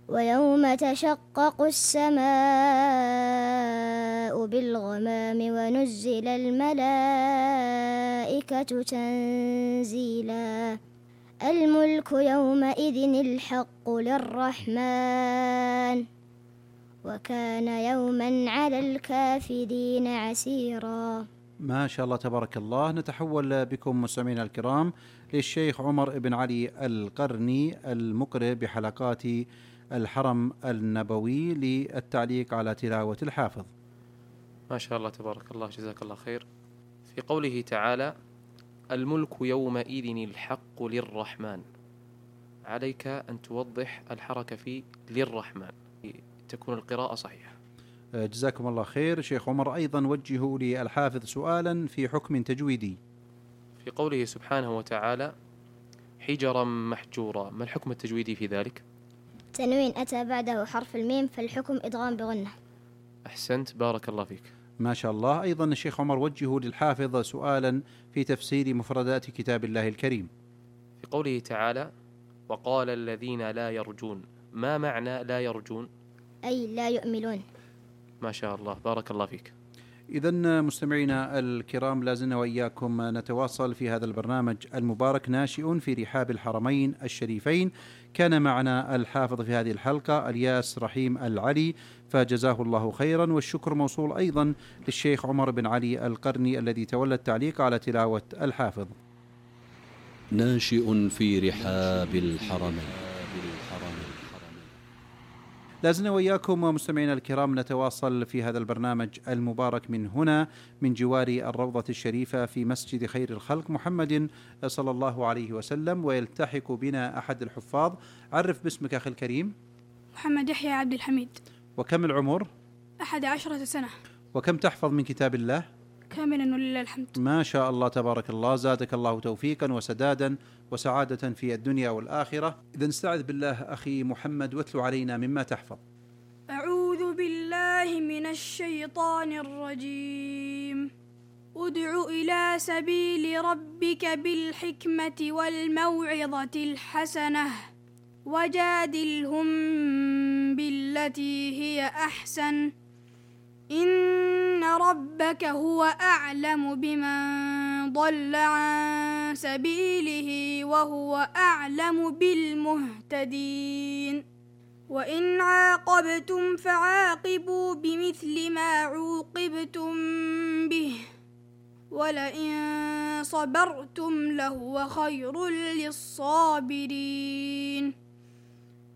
ويوم تشقق السماء بالغمام ونزل الملائكة تنزيلا الملك يومئذ الحق للرحمن وكان يوما على الكافرين عسيرا. ما شاء الله تبارك الله. نتحول بكم مستمعينا الكرام للشيخ عمر بن علي القرني المقرئ بحلقات الحرم النبوي للتعليق على تلاوة الحافظ. ما شاء الله تبارك الله، جزاك الله خير. في قوله تعالى الملك يومئذ الحق للرحمن، عليك أن توضح الحركة في للرحمن تكون القراءة صحيحة. جزاكم الله خير. شيخ عمر أيضا وجهوا للحافظ سؤالا في حكم تجويدي. في قوله سبحانه وتعالى حجرا محجورا، ما الحكم التجويدي في ذلك؟ تنوين أتى بعده حرف الميم فالحكم إدغام بغنة. أحسنت، بارك الله فيك. ما شاء الله. أيضا الشيخ عمر وجهوا للحافظ سؤالا في تفسير مفردات كتاب الله الكريم. في قوله تعالى وقال الذين لا يرجون، ما معنى لا يرجون؟ أي لا يؤملون. ما شاء الله، بارك الله فيك. إذن مستمعينا الكرام، لازلنا وإياكم نتواصل في هذا البرنامج المبارك ناشئ في رحاب الحرمين الشريفين. كان معنا الحافظ في هذه الحلقة الياس رحيم العلي، فجزاه الله خيرا، والشكر موصول أيضا للشيخ عمر بن علي القرني الذي تولى التعليق على تلاوة الحافظ. ناشئ في رحاب الحرمين. لازلنا وإياكم ومستمعينا الكرام نتواصل في هذا البرنامج المبارك من هنا من جوار الروضة الشريفة في مسجد خير الخلق محمد صلى الله عليه وسلم، ويلتحق بنا أحد الحفاظ. عرف باسمك أخي الكريم. محمد يحيى عبد الحميد. وكم العمر؟ 11 سنة. وكم تحفظ من كتاب الله؟ كاملا ولله الحمد. ما شاء الله تبارك الله، زادك الله توفيقا وسدادا وسعادة في الدنيا والآخرة. إذن استعذ بالله أخي محمد واتلو علينا مما تحفظ. أعوذ بالله من الشيطان الرجيم. ادع إلى سبيل ربك بالحكمة والموعظة الحسنة وجادلهم بالتي هي أحسن إن ربك هو أعلم بمن ضل عن سبيله وهو أعلم بالمهتدين وإن عاقبتم فعاقبوا بمثل ما عوقبتم به ولئن صبرتم لهو خير للصابرين